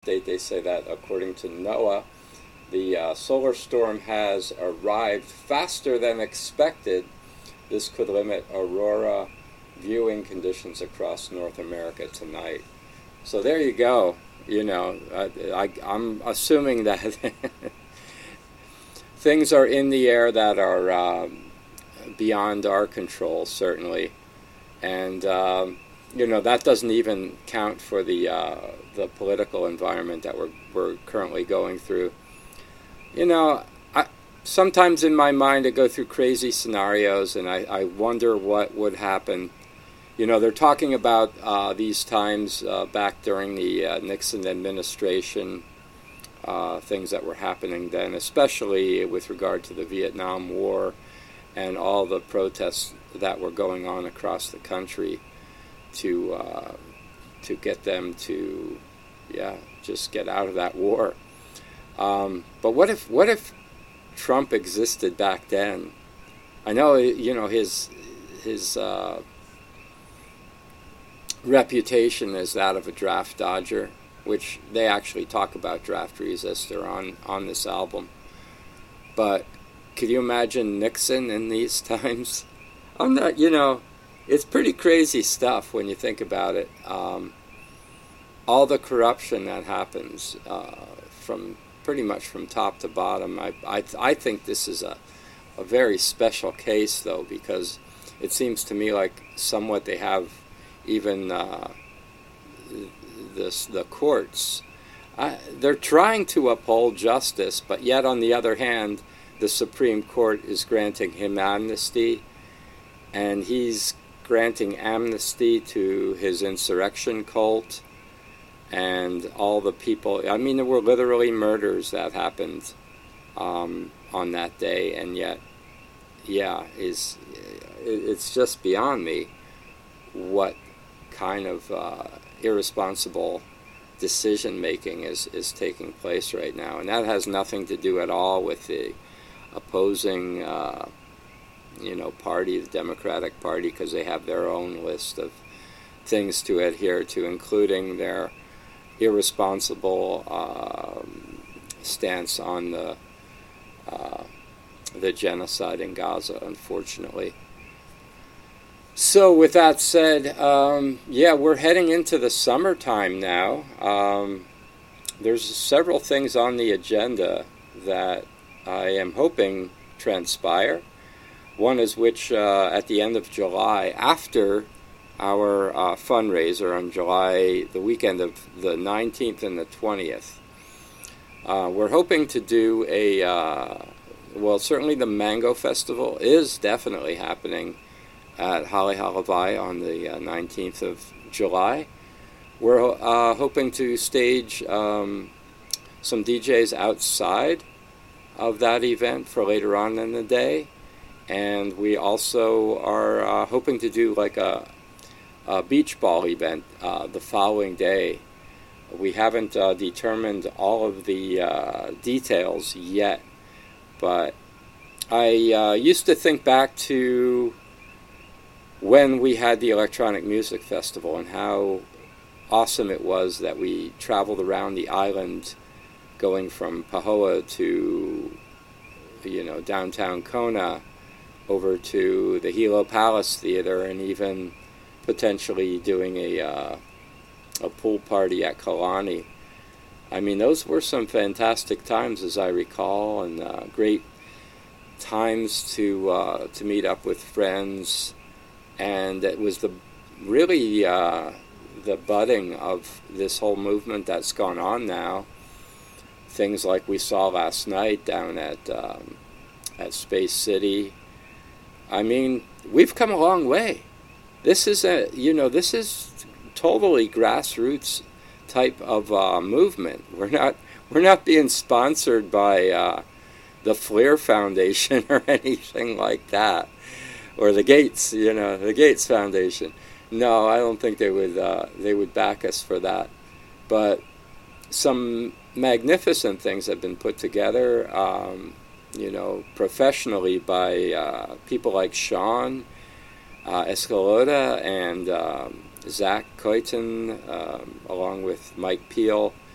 update, they say that according to NOAA, the solar storm has arrived faster than expected. This could limit aurora viewing conditions across North America tonight. So there you go. I'm assuming that things are in the air that are beyond our control, certainly. And, that doesn't even count for the political environment that we're currently going through. Sometimes in my mind I go through crazy scenarios, and I wonder what would happen. They're talking about these times back during the Nixon administration, things that were happening then, especially with regard to the Vietnam War and all the protests that were going on across the country to get them to, just get out of that war. But what if Trump existed back then? I know, his reputation is that of a draft dodger, which they actually talk about draft resistor on this album. But could you imagine Nixon in these times? I'm not, it's pretty crazy stuff when you think about it. All the corruption that happens from pretty much from top to bottom. I think this is a very special case, though, because it seems to me like somewhat they have even the courts. They're trying to uphold justice, but yet on the other hand, the Supreme Court is granting him amnesty, and he's granting amnesty to his insurrection cult and all the people. I mean, there were literally murders that happened on that day, and yet, it's just beyond me what kind of irresponsible decision-making is taking place right now. And that has nothing to do at all with the opposing party, the Democratic Party, because they have their own list of things to adhere to, including their irresponsible stance on the genocide in Gaza, unfortunately. So with that said, we're heading into the summertime now. There's several things on the agenda that I am hoping transpire. One is which at the end of July, after our fundraiser on the weekend of the 19th and the 20th, we're hoping to do certainly the Mango Festival is definitely happening at Hale Halavai on the 19th of July. We're hoping to stage some DJs outside of that event for later on in the day. And we also are hoping to do like a beach ball event the following day. We haven't determined all of the details yet, but I used to think back to when we had the Electronic Music Festival and how awesome it was that we traveled around the island, going from Pahoa to downtown Kona, over to the Hilo Palace Theater, and even potentially doing a pool party at Kalani. I mean, those were some fantastic times, as I recall, and great times to meet up with friends. And it was the budding of this whole movement that's gone on now. Things like we saw last night down at Space City. I mean, we've come a long way. This is totally grassroots type of movement. We're not being sponsored by the Flair Foundation or anything like that, or the Gates, the Gates Foundation. No, I don't think they would back us for that. But some magnificent things have been put together, professionally by people like Sean Escalota and Zach Coyton, along with Mike Peel.